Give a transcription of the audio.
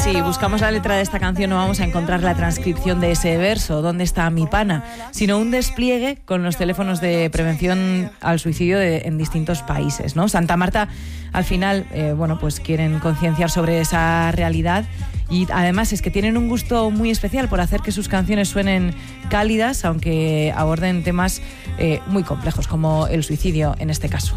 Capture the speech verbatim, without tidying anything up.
si buscamos la letra de esta canción no vamos a encontrar la transcripción de ese verso, ¿dónde está mi pana?, sino un despliegue con los teléfonos de prevención al suicidio de, en distintos países, ¿no? Santa Marta, al final, eh, bueno, pues quieren concienciar sobre esa realidad y además es que tienen un gusto muy especial por hacer que sus canciones suenen cálidas, aunque aborden temas eh, muy complejos, como el suicidio en este caso.